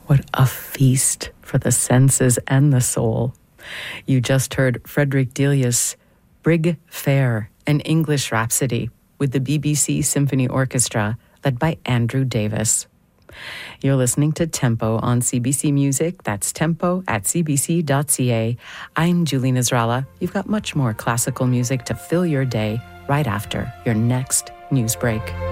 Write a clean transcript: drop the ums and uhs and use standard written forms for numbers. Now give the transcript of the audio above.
What a feast for the senses and the soul. You just heard Frederick Delius' Brig Fair, an English rhapsody with the BBC Symphony Orchestra, led by Andrew Davis. You're listening to Tempo on CBC Music. That's tempo at cbc.ca. I'm Julie Nasrallah. You've got much more classical music to fill your day right after your next news break.